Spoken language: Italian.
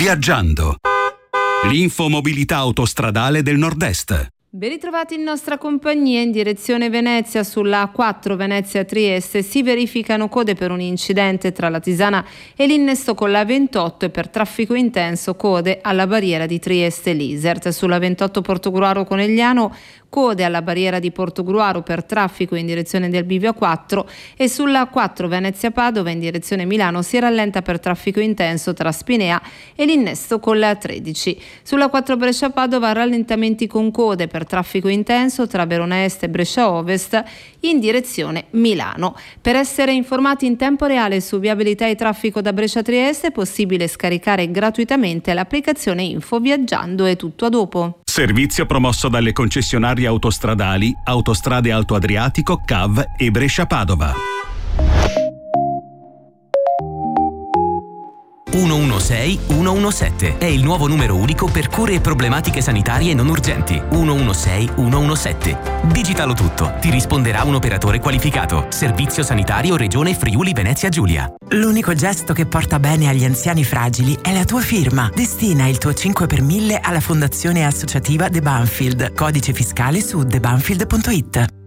Viaggiando. L'infomobilità autostradale del Nord-Est. Ben ritrovati in nostra compagnia in direzione Venezia. Sulla A4 Venezia-Trieste si verificano code per un incidente tra la Tisana e l'innesto con la 28 e per traffico intenso code alla barriera di Trieste-Lisert. Sulla 28 Portogruaro-Conegliano code alla barriera di Portogruaro per traffico in direzione del bivio 4 e sulla 4 Venezia-Padova in direzione Milano si rallenta per traffico intenso tra Spinea e l'innesto con la 13. Sulla 4 Brescia-Padova rallentamenti con code per traffico intenso tra Verona Est e Brescia Ovest in direzione Milano. Per essere informati in tempo reale su viabilità e traffico da Brescia Trieste è possibile scaricare gratuitamente l'applicazione Info Viaggiando. È tutto, a dopo. Servizio promosso dalle concessionarie autostradali Autostrade Alto Adriatico, CAV e Brescia Padova. 116 117 è il nuovo numero unico per cure e problematiche sanitarie non urgenti. 116 117. Digitalo tutto, ti risponderà un operatore qualificato. Servizio sanitario Regione Friuli Venezia Giulia. L'unico gesto che porta bene agli anziani fragili è la tua firma. Destina il tuo 5 per 1000 alla Fondazione Associativa The Banfield. Codice fiscale su thebanfield.it.